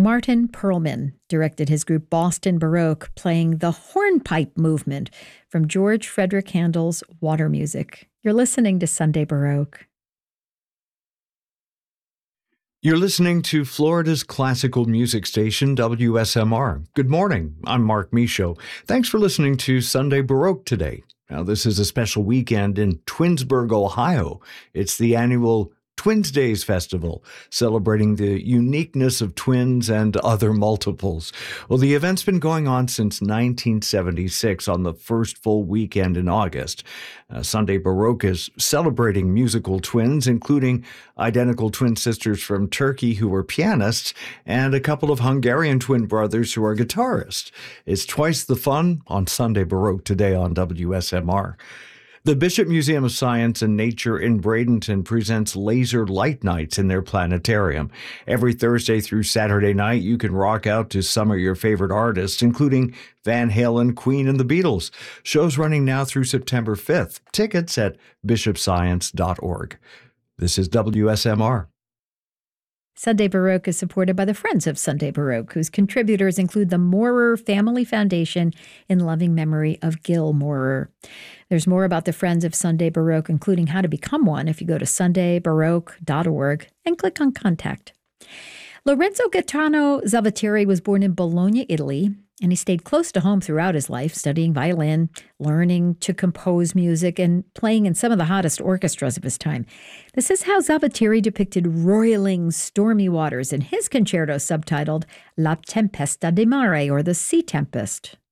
Martin Perlman directed his group Boston Baroque, playing the hornpipe movement from George Frederick Handel's Water Music. You're listening to Sunday Baroque. You're listening to Florida's classical music station, WSMR. Good morning. I'm Mark Michaud. Thanks for listening to Sunday Baroque today. Now, this is a special weekend in Twinsburg, Ohio. It's the annual Twins Days Festival, celebrating the uniqueness of twins and other multiples. Well, the event's been going on since 1976 on the first full weekend in August. Sunday Baroque is celebrating musical twins, including identical twin sisters from Turkey who are pianists and a couple of Hungarian twin brothers who are guitarists. It's twice the fun on Sunday Baroque today on WSMR. The Bishop Museum of Science and Nature in Bradenton presents laser light nights in their planetarium. Every Thursday through Saturday night, you can rock out to some of your favorite artists, including Van Halen, Queen, and the Beatles. Shows running now through September 5th. Tickets at bishopscience.org. This is WSMR. Sunday Baroque is supported by the Friends of Sunday Baroque, whose contributors include the Maurer Family Foundation in loving memory of Gil Maurer. There's more about the Friends of Sunday Baroque, including how to become one, if you go to sundaybaroque.org and click on Contact. Lorenzo Gaetano Zavatteri was born in Bologna, Italy, and he stayed close to home throughout his life, studying violin, learning to compose music, and playing in some of the hottest orchestras of his time. This is how Zavatteri depicted roiling, stormy waters in his concerto subtitled La Tempesta di Mare, or The Sea Tempest.